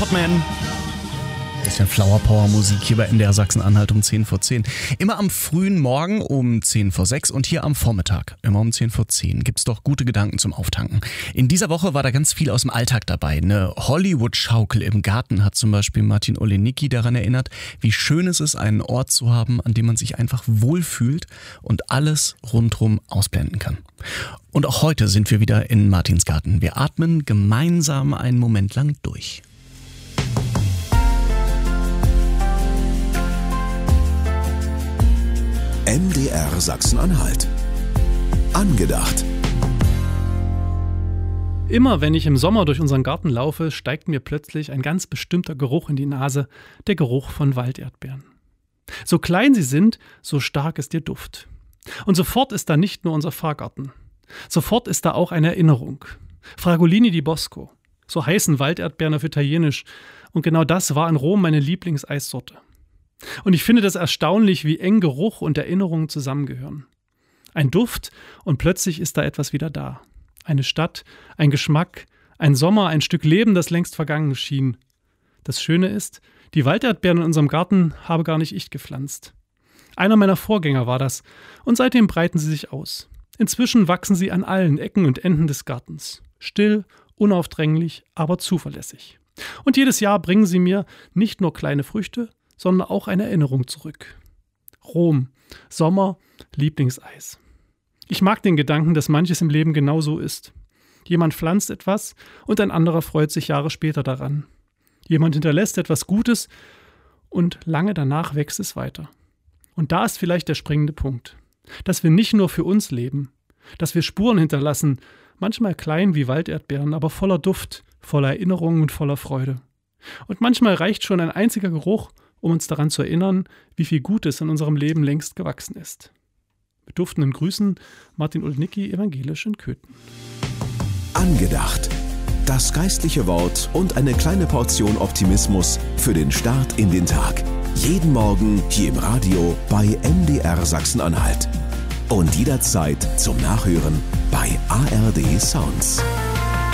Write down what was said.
Hotman. Bisschen Flower Power Musik hier bei NDR Sachsen-Anhalt um 10 vor 10. Immer am frühen Morgen um 10 vor 6 und hier am Vormittag, immer um 10 vor 10, gibt's doch gute Gedanken zum Auftanken. In dieser Woche war da ganz viel aus dem Alltag dabei. Eine Hollywood-Schaukel im Garten hat zum Beispiel Martin Olenicki daran erinnert, wie schön es ist, einen Ort zu haben, an dem man sich einfach wohlfühlt und alles rundherum ausblenden kann. Und auch heute sind wir wieder in Martins Garten. Wir atmen gemeinsam einen Moment lang durch. NDR Sachsen-Anhalt. Angedacht. Immer wenn ich im Sommer durch unseren Garten laufe, steigt mir plötzlich ein ganz bestimmter Geruch in die Nase, der Geruch von Walderdbeeren. So klein sie sind, so stark ist ihr Duft. Und sofort ist da nicht nur unser Fahrgarten. Sofort ist da auch eine Erinnerung. Fragolini di Bosco. So heißen Walderdbeeren auf Italienisch. Und genau das war in Rom meine Lieblingseissorte. Und ich finde das erstaunlich, wie eng Geruch und Erinnerungen zusammengehören. Ein Duft und plötzlich ist da etwas wieder da. Eine Stadt, ein Geschmack, ein Sommer, ein Stück Leben, das längst vergangen schien. Das Schöne ist, die Walderdbeeren in unserem Garten habe gar nicht ich gepflanzt. Einer meiner Vorgänger war das und seitdem breiten sie sich aus. Inzwischen wachsen sie an allen Ecken und Enden des Gartens. Still, unaufdringlich, aber zuverlässig. Und jedes Jahr bringen sie mir nicht nur kleine Früchte, sondern auch eine Erinnerung zurück. Rom, Sommer, Lieblingseis. Ich mag den Gedanken, dass manches im Leben genau so ist. Jemand pflanzt etwas und ein anderer freut sich Jahre später daran. Jemand hinterlässt etwas Gutes und lange danach wächst es weiter. Und da ist vielleicht der springende Punkt. Dass wir nicht nur für uns leben, dass wir Spuren hinterlassen, manchmal klein wie Walderdbeeren, aber voller Duft, voller Erinnerungen und voller Freude. Und manchmal reicht schon ein einziger Geruch, um uns daran zu erinnern, wie viel Gutes in unserem Leben längst gewachsen ist. Mit duftenden Grüßen, Martin Olenicki, evangelisch in Köthen. Angedacht. Das geistliche Wort und eine kleine Portion Optimismus für den Start in den Tag. Jeden Morgen hier im Radio bei NDR Sachsen-Anhalt. Und jederzeit zum Nachhören bei ARD Sounds.